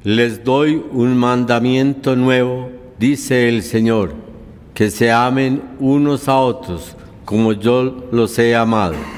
Les doy un mandamiento nuevo, dice el Señor, que se amen unos a otros como yo los he amado.